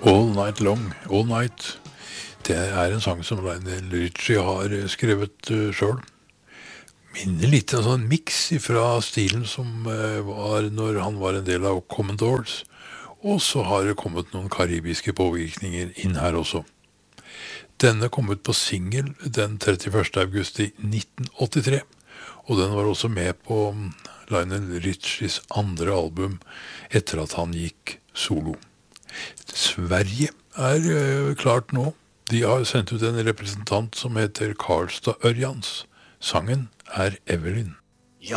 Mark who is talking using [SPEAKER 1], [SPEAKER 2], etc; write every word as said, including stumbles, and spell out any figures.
[SPEAKER 1] All Night Long, All Night, det er en sang som Lionel Richie har eh, skrevet uh, selv. Minner litt en sånn mix fra stilen som eh, var når han var en del av Commodores, og så har det kommet noen karibiske påvirkninger inn her også. Denne kom ut på single den trettiførste august i nitten åttitre, og den var også med på mm, Lionel Richies andre album etter at han gikk solo. Sverige er eh, klart nå. De har sendt ut en representant som heter Karlstad Ørjans. Sangen er Evelyn.